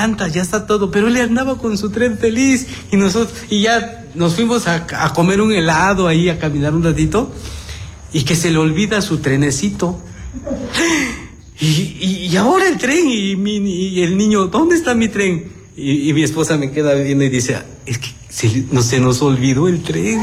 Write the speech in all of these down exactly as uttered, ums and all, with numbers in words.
encanta, ya está todo, pero él andaba con su tren feliz y nosotros, y ya nos fuimos a, a comer un helado ahí, a caminar un ratito, y que se le olvida su trenecito. Y, y, y ahora el tren y, mi, y el niño, ¿dónde está mi tren? Y, y mi esposa me queda viendo y dice, es que se, no, se nos olvidó el tren.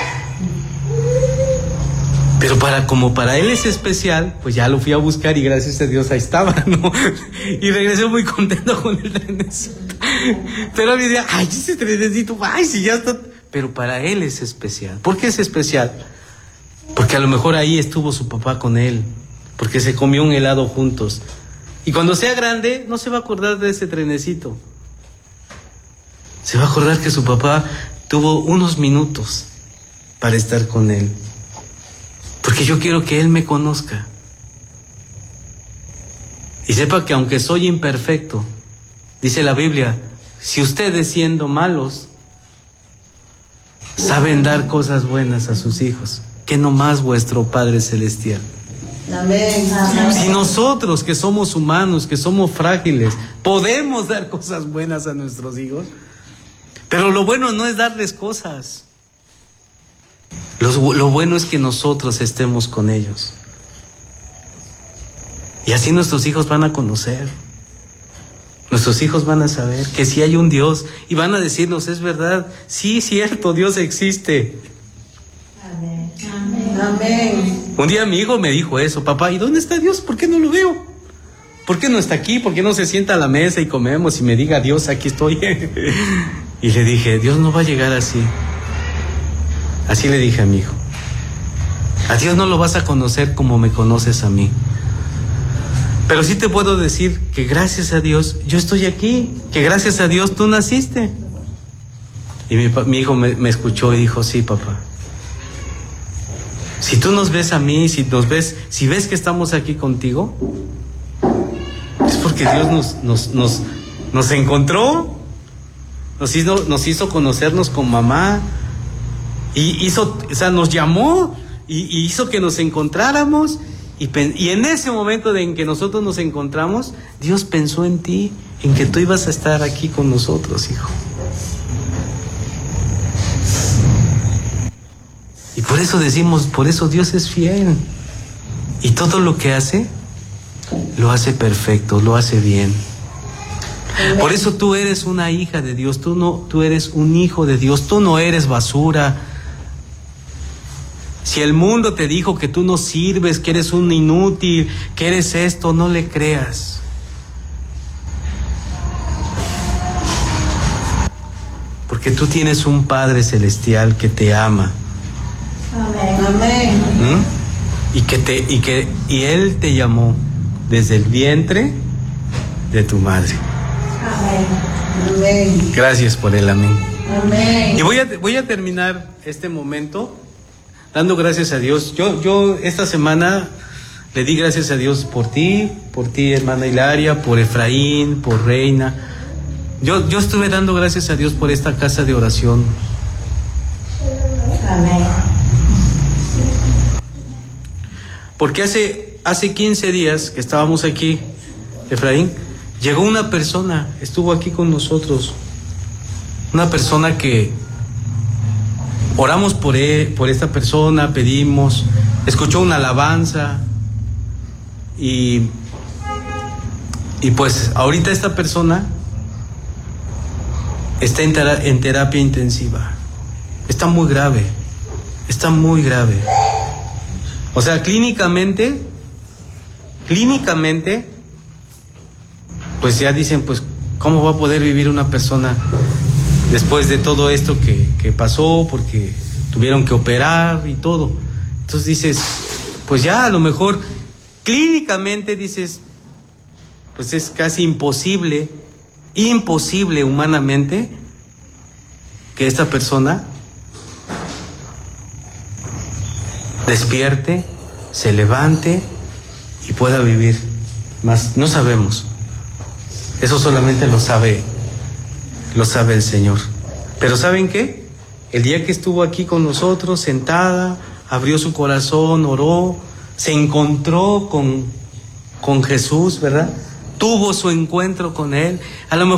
Pero para, como para él es especial, pues ya lo fui a buscar y gracias a Dios ahí estaba, ¿no? Y regresé muy contento con el trenecito. Pero me decía, ay, ese trenecito, ay, si ya está. Pero para él es especial. ¿Por qué es especial? Porque a lo mejor ahí estuvo su papá con él, porque se comió un helado juntos. Y cuando sea grande, no se va a acordar de ese trenecito. Se va a acordar que su papá tuvo unos minutos para estar con él. Porque yo quiero que él me conozca. Y sepa que aunque soy imperfecto, dice la Biblia, si ustedes siendo malos saben dar cosas buenas a sus hijos, que no más vuestro Padre Celestial. Amén. Si nosotros que somos humanos, que somos frágiles, podemos dar cosas buenas a nuestros hijos, pero lo bueno no es darles cosas. Lo, lo bueno es que nosotros estemos con ellos. Y así nuestros hijos van a conocer. Nuestros hijos van a saber que sí hay un Dios y van a decirnos, es verdad, sí, cierto, Dios existe. Amén. Amén. Un día mi hijo me dijo eso, papá, ¿y dónde está Dios? ¿Por qué no lo veo? ¿Por qué no está aquí? ¿Por qué no se sienta a la mesa y comemos y me diga, Dios, aquí estoy? Y le dije, Dios no va a llegar así. Así le dije a mi hijo. A Dios no lo vas a conocer como me conoces a mí. Pero sí te puedo decir que gracias a Dios yo estoy aquí, que gracias a Dios tú naciste. Y mi, mi hijo me, me escuchó y dijo, sí, papá. Si tú nos ves a mí, si nos ves, si ves que estamos aquí contigo, es porque Dios nos, nos, nos, nos encontró, nos hizo, nos hizo conocernos con mamá. Y hizo, o sea, nos llamó y, y hizo que nos encontráramos y, y en ese momento en que nosotros nos encontramos, Dios pensó en ti, en que tú ibas a estar aquí con nosotros, hijo. Y por eso decimos, por eso Dios es fiel. Y todo lo que hace, lo hace perfecto, lo hace bien. Por eso tú eres una hija de Dios, tú no, tú eres un hijo de Dios, tú no eres basura. Si el mundo te dijo que tú no sirves, que eres un inútil, que eres esto, no le creas. Porque tú tienes un Padre Celestial que te ama. Amén. Amén. ¿Mm? Y que te, y que, y Él te llamó desde el vientre de tu madre. Amén. Amén. Gracias por el amén. Amén. Y voy a, voy a terminar este momento dando gracias a Dios. Yo, yo esta semana le di gracias a Dios por ti, por ti, hermana Hilaria, por Efraín, por Reina. Yo, yo estuve dando gracias a Dios por esta casa de oración. Amén. Porque hace, hace quince días que estábamos aquí, Efraín, llegó una persona, estuvo aquí con nosotros. Una persona que oramos por él, por esta persona, pedimos, escuchó una alabanza y, y pues ahorita esta persona está en, tera, en terapia intensiva. Está muy grave, está muy grave. O sea, clínicamente, clínicamente, pues ya dicen, pues, ¿cómo va a poder vivir una persona después de todo esto que, que pasó? Porque tuvieron que operar y todo. Entonces dices, pues ya a lo mejor, clínicamente dices, pues es casi imposible, imposible humanamente que esta persona despierte, se levante y pueda vivir más. No sabemos. Eso solamente lo sabe, lo sabe el Señor. Pero ¿saben qué? El día que estuvo aquí con nosotros, sentada, abrió su corazón, oró, se encontró con, con Jesús, ¿verdad? Tuvo su encuentro con Él. A lo mejor